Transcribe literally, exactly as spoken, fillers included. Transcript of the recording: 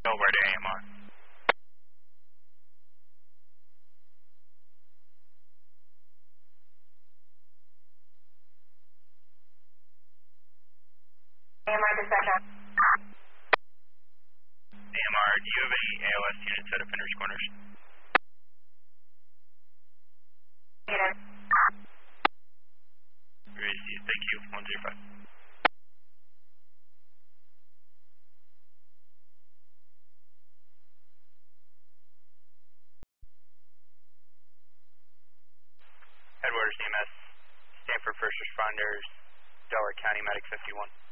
Over to A M R. A M R dispatcher. A M R, do you have any A O S units at Offenders Corners? Negative. Received, thank you, one zero five. Headwaters E M S, Stanford First Responders, Delaware County Medic fifty-one.